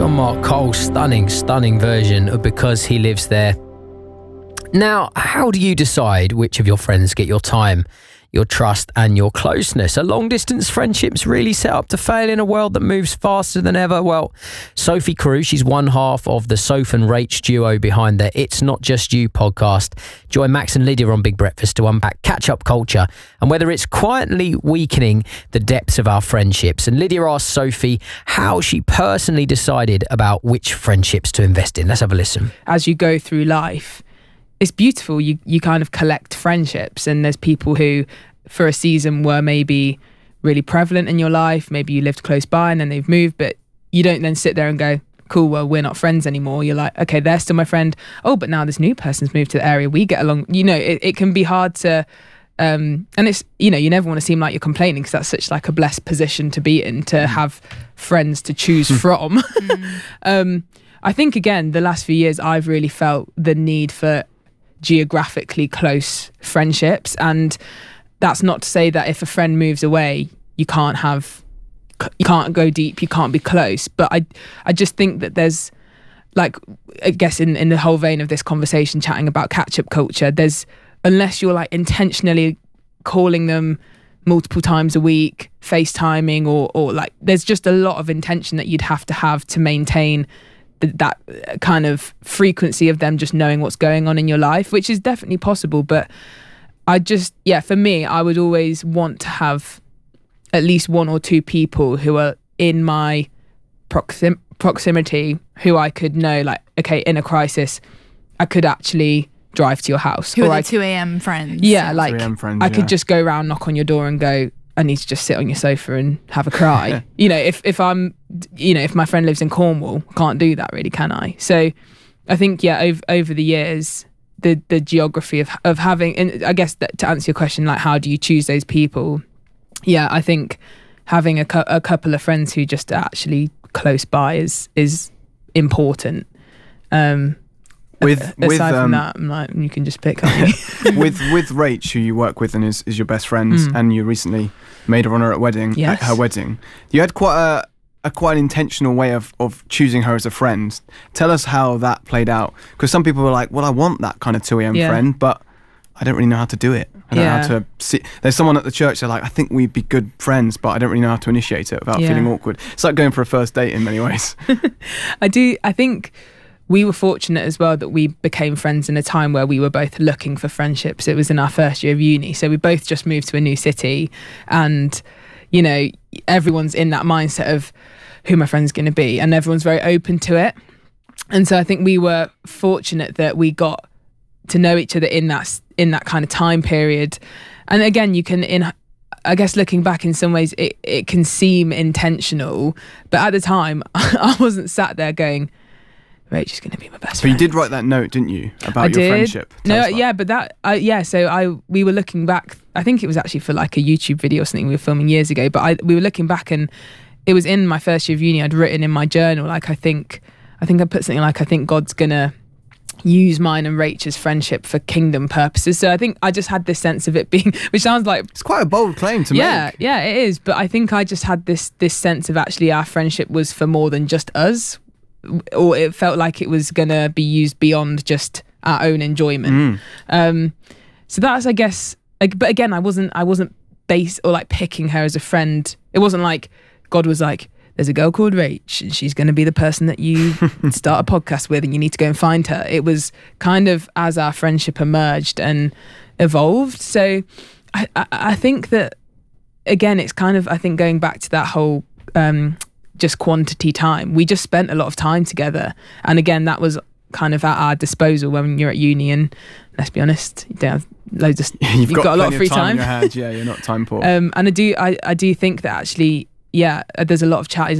John Mark Cole, stunning version of Because He Lives There. Now, how do you decide which of your friends get your time, your trust and your closeness? Are long-distance friendships really set up to fail in a world that moves faster than ever? Well, Sophie Carew, she's one half of the Soph and Rach duo behind the It's Not Just You podcast. Join Max and Lydia on Big Breakfast to unpack catch-up culture and whether it's quietly weakening the depths of our friendships. And Lydia asked Sophie how she personally decided about which friendships to invest in. Let's have a listen. As you go through life, it's beautiful. You kind of collect friendships, and there's people who for a season were maybe really prevalent in your life. Maybe you lived close by and then they've moved, but you don't then sit there and go, cool, well, we're not friends anymore. You're like, okay, they're still my friend. Oh, but now this new person's moved to the area. We get along. You know, it can be hard to, and it's, you know, you never want to seem like you're complaining because that's such like a blessed position to be in, to have friends to choose from. I think, again, the last few years, I've really felt the need for geographically close friendships, and that's not to say that if a friend moves away you can't go deep, you can't be close, but I just think that there's, like, I guess in the whole vein of this conversation chatting about catch-up culture, there's, unless you're like intentionally calling them multiple times a week, FaceTiming or like, there's just a lot of intention that you'd have to maintain that kind of frequency of them just knowing what's going on in your life, which is definitely possible. But I just, for me, I would always want to have at least one or two people who are in my proximity who I could know, like, okay, in a crisis, I could actually drive to your house. Who are the 2 a.m. friends? Yeah, like, 2 a.m. friends, I could just go around, knock on your door and go, I need to just sit on your sofa and have a cry. You know, if I'm, you know, if my friend lives in Cornwall, I can't do that really, can I? So I think, over the years, the geography of having, and I guess that to answer your question, like, how do you choose those people? Yeah, I think having a couple of friends who just are actually close by is important. Aside from that, I'm like, you can just pick on me. with Rach, who you work with and is your best friend, and you recently made of honor at her wedding. You had quite an intentional way of choosing her as a friend. Tell us how that played out, because some people were like, well, I want that kind of 2 a.m. friend, but I don't really know how to do it. I don't know how to see. There's someone at the church, they're like, I think we'd be good friends, but I don't really know how to initiate it without feeling awkward. It's like going for a first date in many ways. I think we were fortunate as well that we became friends in a time where we were both looking for friendships. It was in our first year of uni, so we both just moved to a new city, and, you know, everyone's in that mindset of who my friend's going to be, and everyone's very open to it. And so I think we were fortunate that we got to know each other in that kind of time period. And again, you can, I guess looking back, in some ways it can seem intentional, but at the time I wasn't sat there going, Rach is going to be my best friend. But you did write that note, didn't you, about your friendship? So we were looking back. I think it was actually for like a YouTube video or something we were filming years ago. But we were looking back, and it was in my first year of uni. I'd written in my journal, like, I think I put something like, I think God's gonna use mine and Rachel's friendship for kingdom purposes. So I think I just had this sense of it being, which sounds like, it's quite a bold claim to make. Yeah, it is. But I think I just had this sense of actually our friendship was for more than just us. Or it felt like it was going to be used beyond just our own enjoyment. So that's, I guess, like, but again, I wasn't based or like picking her as a friend. It wasn't like God was like, there's a girl called Rach and she's going to be the person that you start a podcast with and you need to go and find her. It was kind of as our friendship emerged and evolved. So I think that, again, it's kind of, I think, going back to that whole just quantity time. We just spent a lot of time together, and again, that was kind of at our disposal when you're at uni. And let's be honest, you don't have loads of you've got a lot of free time in your hands. Yeah, you're not time poor. And I do think that actually, there's a lot of chat